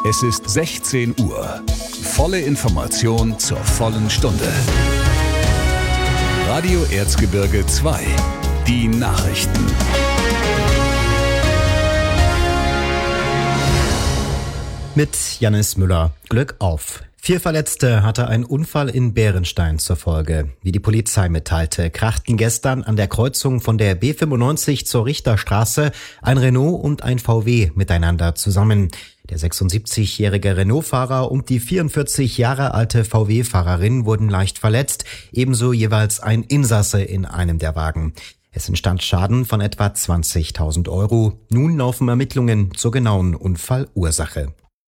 Es ist 16 Uhr. Volle Information zur vollen Stunde. Radio Erzgebirge 2. Die Nachrichten. Mit Jannis Müller. Glück auf. 4 Verletzte hatte ein Unfall in Bärenstein zur Folge. Wie die Polizei mitteilte, krachten gestern an der Kreuzung von der B95 zur Richterstraße ein Renault und ein VW miteinander zusammen. Der 76-jährige Renault-Fahrer und die 44 Jahre alte VW-Fahrerin wurden leicht verletzt, ebenso jeweils ein Insasse in einem der Wagen. Es entstand Schaden von etwa 20.000 Euro. Nun laufen Ermittlungen zur genauen Unfallursache.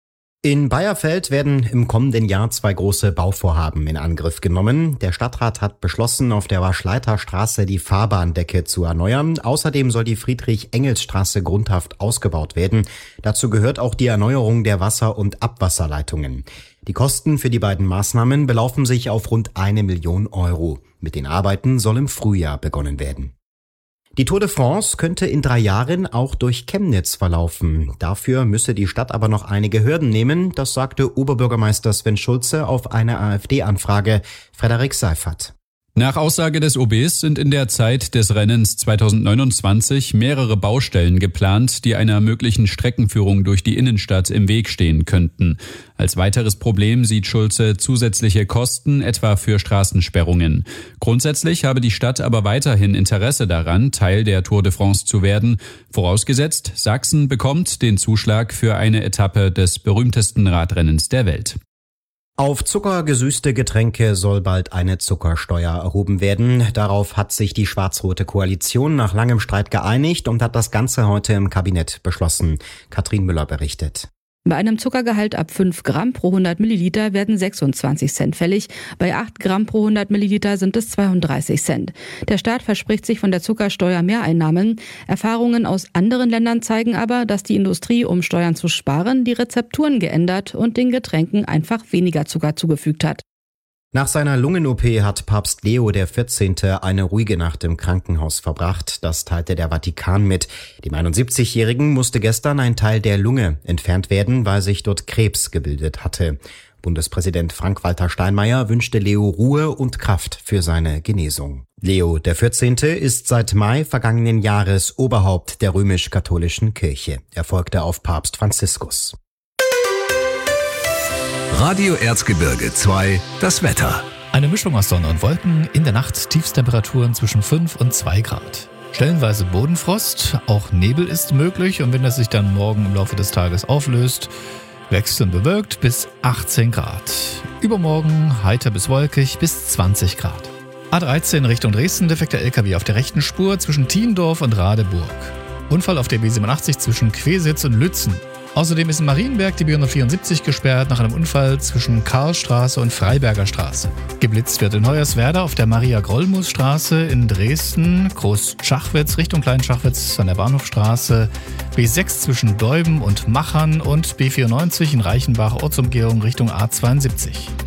In Bayerfeld werden im kommenden Jahr 2 große Bauvorhaben in Angriff genommen. Der Stadtrat hat beschlossen, auf der Waschleiterstraße die Fahrbahndecke zu erneuern. Außerdem soll die Friedrich-Engels-Straße grundhaft ausgebaut werden. Dazu gehört auch die Erneuerung der Wasser- und Abwasserleitungen. Die Kosten für die beiden Maßnahmen belaufen sich auf rund 1 Million Euro. Mit den Arbeiten soll im Frühjahr begonnen werden. Die Tour de France könnte in 3 Jahren auch durch Chemnitz verlaufen. Dafür müsse die Stadt aber noch einige Hürden nehmen, das sagte Oberbürgermeister Sven Schulze auf eine AfD-Anfrage. Frederik Seifert. Nach Aussage des OBs sind in der Zeit des Rennens 2029 mehrere Baustellen geplant, die einer möglichen Streckenführung durch die Innenstadt im Weg stehen könnten. Als weiteres Problem sieht Schulze zusätzliche Kosten, etwa für Straßensperrungen. Grundsätzlich habe die Stadt aber weiterhin Interesse daran, Teil der Tour de France zu werden, vorausgesetzt, Sachsen bekommt den Zuschlag für eine Etappe des berühmtesten Radrennens der Welt. Auf zuckergesüßte Getränke soll bald eine Zuckersteuer erhoben werden. Darauf hat sich die schwarz-rote Koalition nach langem Streit geeinigt und hat das Ganze heute im Kabinett beschlossen. Katrin Müller berichtet. Bei einem Zuckergehalt ab 5 Gramm pro 100 Milliliter werden 26 Cent fällig. Bei 8 Gramm pro 100 Milliliter sind es 32 Cent. Der Staat verspricht sich von der Zuckersteuer Mehreinnahmen. Erfahrungen aus anderen Ländern zeigen aber, dass die Industrie, um Steuern zu sparen, die Rezepturen geändert und den Getränken einfach weniger Zucker zugefügt hat. Nach seiner Lungen-OP hat Papst Leo XIV. Eine ruhige Nacht im Krankenhaus verbracht. Das teilte der Vatikan mit. Dem 71-Jährigen musste gestern ein Teil der Lunge entfernt werden, weil sich dort Krebs gebildet hatte. Bundespräsident Frank-Walter Steinmeier wünschte Leo Ruhe und Kraft für seine Genesung. Leo XIV. Ist seit Mai vergangenen Jahres Oberhaupt der römisch-katholischen Kirche. Er folgte auf Papst Franziskus. Radio Erzgebirge 2, das Wetter. Eine Mischung aus Sonne und Wolken, in der Nacht Tiefstemperaturen zwischen 5 und 2 Grad. Stellenweise Bodenfrost, auch Nebel ist möglich und wenn es sich dann morgen im Laufe des Tages auflöst, wechselnd bewölkt bis 18 Grad. Übermorgen heiter bis wolkig bis 20 Grad. A13 Richtung Dresden, defekter LKW auf der rechten Spur zwischen Thiendorf und Radeburg. Unfall auf der B87 zwischen Quesitz und Lützen. Außerdem ist in Marienberg die B174 gesperrt nach einem Unfall zwischen Karlstraße und Freiberger Straße. Geblitzt wird in Hoyerswerda auf der Maria-Grollmus-Straße, in Dresden, Groß-Schachwitz Richtung Klein-Schachwitz an der Bahnhofstraße, B6 zwischen Deuben und Machern und B94 in Reichenbach Ortsumgehung Richtung A72.